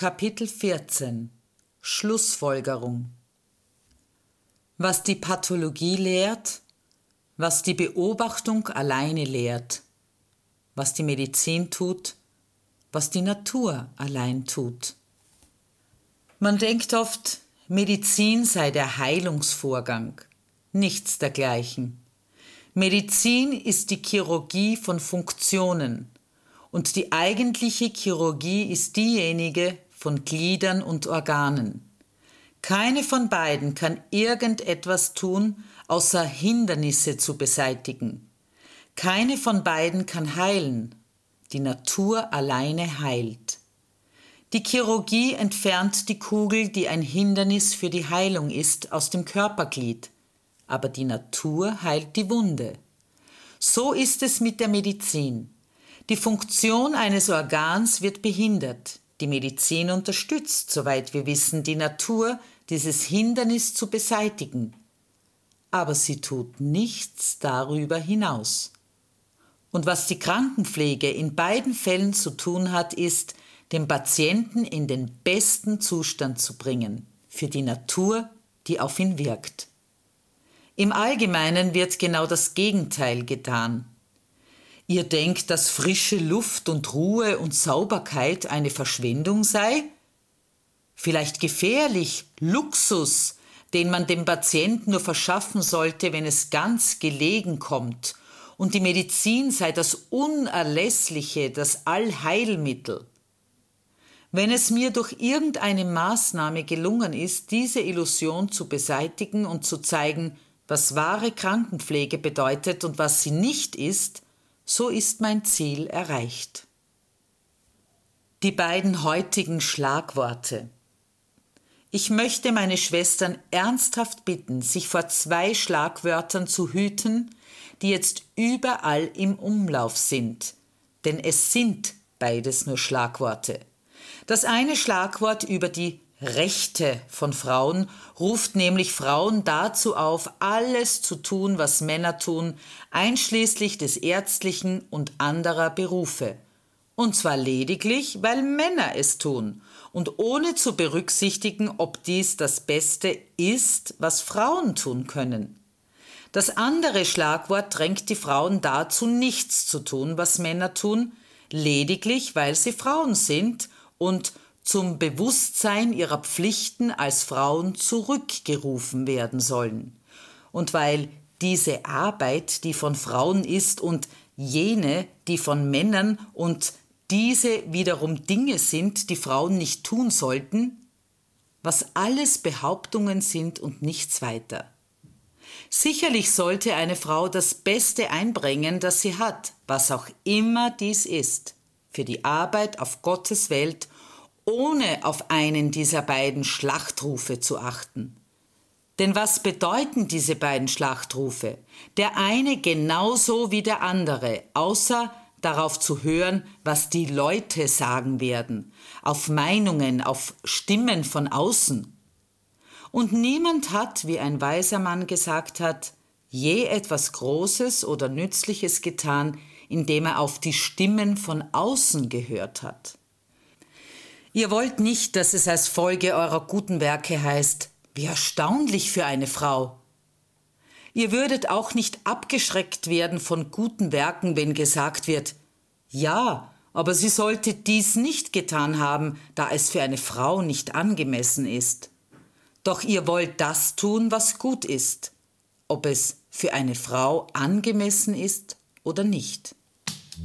Kapitel 14 Schlussfolgerung. Was die Pathologie lehrt, was die Beobachtung alleine lehrt, was die Medizin tut, was die Natur allein tut. Man denkt oft, Medizin sei der Heilungsvorgang. Nichts dergleichen. Medizin ist die Chirurgie von Funktionen und die eigentliche Chirurgie ist diejenige von Gliedern und Organen. Keine von beiden kann irgendetwas tun, außer Hindernisse zu beseitigen. Keine von beiden kann heilen. Die Natur alleine heilt. Die Chirurgie entfernt die Kugel, die ein Hindernis für die Heilung ist, aus dem Körperglied. Aber die Natur heilt die Wunde. So ist es mit der Medizin. Die Funktion eines Organs wird behindert. Die Medizin unterstützt, soweit wir wissen, die Natur, dieses Hindernis zu beseitigen. Aber sie tut nichts darüber hinaus. Und was die Krankenpflege in beiden Fällen zu tun hat, ist, den Patienten in den besten Zustand zu bringen, für die Natur, die auf ihn wirkt. Im Allgemeinen wird genau das Gegenteil getan. Ihr denkt, dass frische Luft und Ruhe und Sauberkeit eine Verschwendung sei? Vielleicht gefährlich, Luxus, den man dem Patienten nur verschaffen sollte, wenn es ganz gelegen kommt, und die Medizin sei das Unerlässliche, das Allheilmittel. Wenn es mir durch irgendeine Maßnahme gelungen ist, diese Illusion zu beseitigen und zu zeigen, was wahre Krankenpflege bedeutet und was sie nicht ist, so ist mein Ziel erreicht. Die beiden heutigen Schlagworte. Ich möchte meine Schwestern ernsthaft bitten, sich vor 2 Schlagwörtern zu hüten, die jetzt überall im Umlauf sind, denn es sind beides nur Schlagworte. Das eine Schlagwort über die Rechte von Frauen ruft nämlich Frauen dazu auf, alles zu tun, was Männer tun, einschließlich des ärztlichen und anderer Berufe. Und zwar lediglich, weil Männer es tun und ohne zu berücksichtigen, ob dies das Beste ist, was Frauen tun können. Das andere Schlagwort drängt die Frauen dazu, nichts zu tun, was Männer tun, lediglich, weil sie Frauen sind und zum Bewusstsein ihrer Pflichten als Frauen zurückgerufen werden sollen. Und weil diese Arbeit, die von Frauen ist, und jene, die von Männern, und diese wiederum Dinge sind, die Frauen nicht tun sollten, was alles Behauptungen sind und nichts weiter. Sicherlich sollte eine Frau das Beste einbringen, das sie hat, was auch immer dies ist, für die Arbeit auf Gottes Welt, ohne auf einen dieser beiden Schlachtrufe zu achten. Denn was bedeuten diese beiden Schlachtrufe? Der eine genauso wie der andere, außer darauf zu hören, was die Leute sagen werden, auf Meinungen, auf Stimmen von außen. Und niemand hat, wie ein weiser Mann gesagt hat, je etwas Großes oder Nützliches getan, indem er auf die Stimmen von außen gehört hat. Ihr wollt nicht, dass es als Folge eurer guten Werke heißt, wie erstaunlich für eine Frau. Ihr würdet auch nicht abgeschreckt werden von guten Werken, wenn gesagt wird, ja, aber sie sollte dies nicht getan haben, da es für eine Frau nicht angemessen ist. Doch ihr wollt das tun, was gut ist, ob es für eine Frau angemessen ist oder nicht.